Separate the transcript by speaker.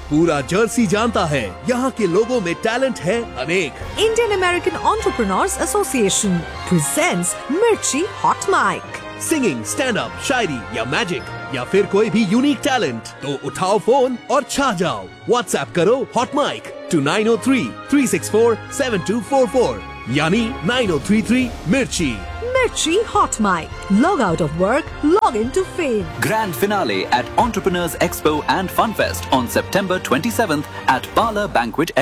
Speaker 1: पूरा जर्सी जानता है यहाँ के लोगों में टैलेंट है अनेक।
Speaker 2: Indian American Entrepreneurs Association presents Mirchi Hot Mic.
Speaker 1: Singing, stand up, शायरी या मैजिक या फिर कोई भी यूनिक टैलेंट, तो उठाओ फोन और छा जाओ। व्हाट्सएप करो हॉट माइक to 9033647244 यानी 9033 मिर्ची।
Speaker 2: Mirchi Hot Mic. Log out of work, log into fame.
Speaker 3: Grand finale at Entrepreneurs Expo and Funfest on September 27th at Parlor Banquet